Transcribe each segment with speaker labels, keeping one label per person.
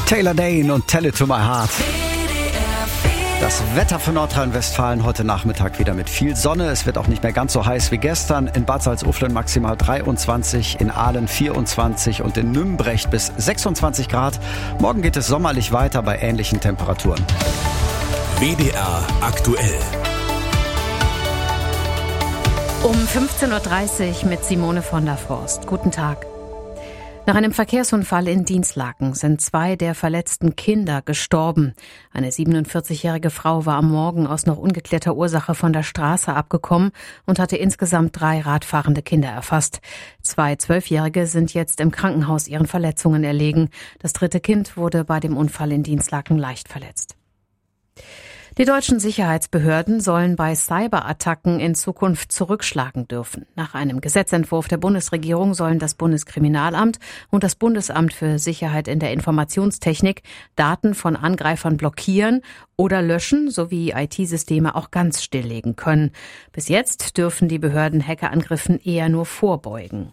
Speaker 1: Taylor Dane und Tell It To My Heart. Das Wetter für Nordrhein-Westfalen heute Nachmittag wieder mit viel Sonne. Es wird auch nicht mehr ganz so heiß wie gestern. In Bad Salzuflen maximal 23, in Aalen 24 und in Nümbrecht bis 26 Grad. Morgen geht es sommerlich weiter bei ähnlichen Temperaturen.
Speaker 2: WDR aktuell.
Speaker 3: Um 15.30 Uhr mit Simone von der Forst. Guten Tag. Nach einem Verkehrsunfall in Dinslaken sind 2 der verletzten Kinder gestorben. Eine 47-jährige Frau war am Morgen aus noch ungeklärter Ursache von der Straße abgekommen und hatte insgesamt 3 radfahrende Kinder erfasst. 2 12-Jährige sind jetzt im Krankenhaus ihren Verletzungen erlegen. Das 3. Kind wurde bei dem Unfall in Dinslaken leicht verletzt. Die deutschen Sicherheitsbehörden sollen bei Cyberattacken in Zukunft zurückschlagen dürfen. Nach einem Gesetzentwurf der Bundesregierung sollen das Bundeskriminalamt und das Bundesamt für Sicherheit in der Informationstechnik Daten von Angreifern blockieren oder löschen sowie IT-Systeme auch ganz stilllegen können. Bis jetzt dürfen die Behörden Hackerangriffen eher nur vorbeugen.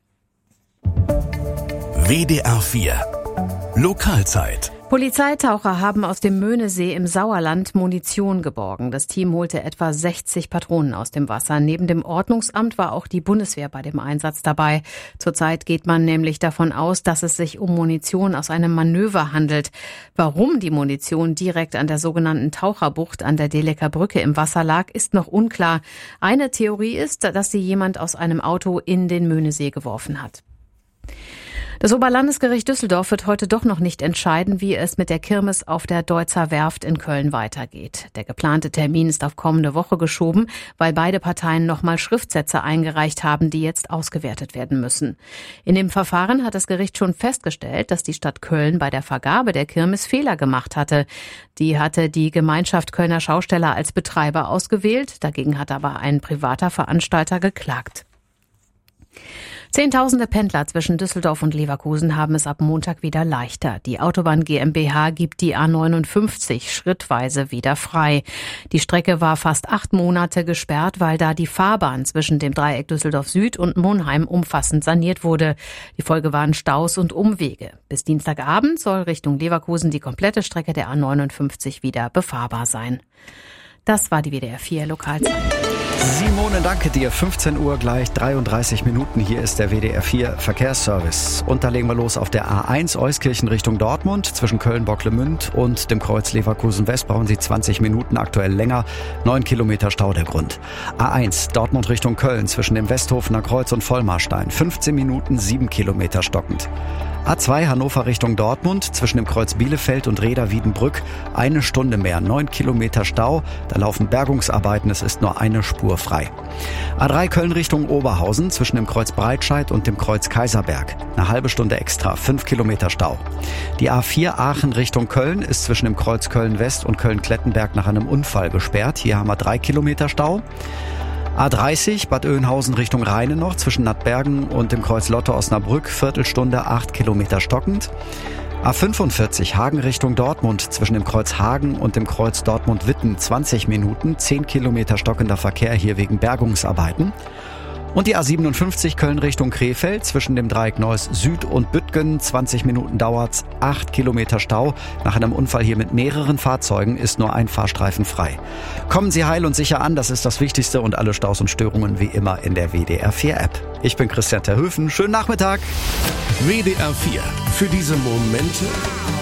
Speaker 2: WDR 4 Lokalzeit.
Speaker 3: Polizeitaucher haben aus dem Möhnesee im Sauerland Munition geborgen. Das Team holte etwa 60 Patronen aus dem Wasser. Neben dem Ordnungsamt war auch die Bundeswehr bei dem Einsatz dabei. Zurzeit geht man nämlich davon aus, dass es sich um Munition aus einem Manöver handelt. Warum die Munition direkt an der sogenannten Taucherbucht an der Deleker Brücke im Wasser lag, ist noch unklar. Eine Theorie ist, dass sie jemand aus einem Auto in den Möhnesee geworfen hat. Das Oberlandesgericht Düsseldorf wird heute doch noch nicht entscheiden, wie es mit der Kirmes auf der Deutzer Werft in Köln weitergeht. Der geplante Termin ist auf kommende Woche geschoben, weil beide Parteien nochmal Schriftsätze eingereicht haben, die jetzt ausgewertet werden müssen. In dem Verfahren hat das Gericht schon festgestellt, dass die Stadt Köln bei der Vergabe der Kirmes Fehler gemacht hatte. Die hatte die Gemeinschaft Kölner Schausteller als Betreiber ausgewählt. Dagegen hat aber ein privater Veranstalter geklagt. Zehntausende Pendler zwischen Düsseldorf und Leverkusen haben es ab Montag wieder leichter. Die Autobahn GmbH gibt die A59 schrittweise wieder frei. Die Strecke war fast 8 Monate gesperrt, weil da die Fahrbahn zwischen dem Dreieck Düsseldorf Süd und Monheim umfassend saniert wurde. Die Folge waren Staus und Umwege. Bis Dienstagabend soll Richtung Leverkusen die komplette Strecke der A59 wieder befahrbar sein. Das war die WDR 4 Lokalzeit.
Speaker 1: Simone, danke dir. 15 Uhr gleich 33 Minuten. Hier ist der WDR 4 Verkehrsservice. Und da legen wir los auf der A1 Euskirchen Richtung Dortmund. Zwischen Köln-Bocklemünd und dem Kreuz Leverkusen-West brauchen Sie 20 Minuten, aktuell länger. 9 Kilometer Stau der Grund. A1 Dortmund Richtung Köln zwischen dem Westhofener Kreuz und Vollmarstein. 15 Minuten, 7 Kilometer stockend. A2 Hannover Richtung Dortmund zwischen dem Kreuz Bielefeld und Reda-Wiedenbrück 1 Stunde mehr, 9 Kilometer Stau. Da laufen Bergungsarbeiten, es ist nur eine Spur frei. A3 Köln Richtung Oberhausen zwischen dem Kreuz Breitscheid und dem Kreuz Kaiserberg. Eine halbe Stunde extra, 5 Kilometer Stau. Die A4 Aachen Richtung Köln ist zwischen dem Kreuz Köln-West und Köln-Klettenberg nach einem Unfall gesperrt. Hier haben wir 3 Kilometer Stau. A30 Bad Oeynhausen Richtung Rheine noch zwischen Nattbergen und dem Kreuz Lotte-Osnabrück, Viertelstunde, 8 Kilometer stockend. A45 Hagen Richtung Dortmund zwischen dem Kreuz Hagen und dem Kreuz Dortmund-Witten 20 Minuten, 10 Kilometer stockender Verkehr hier wegen Bergungsarbeiten. Und die A57 Köln Richtung Krefeld zwischen dem Dreieck Neuss Süd und Büttgen, 20 Minuten dauert's, 8 Kilometer Stau. Nach einem Unfall hier mit mehreren Fahrzeugen ist nur ein Fahrstreifen frei. Kommen Sie heil und sicher an, das ist das Wichtigste, und alle Staus und Störungen wie immer in der WDR 4 App. Ich bin Christian Terhöfen, schönen Nachmittag.
Speaker 2: WDR 4 für diese Momente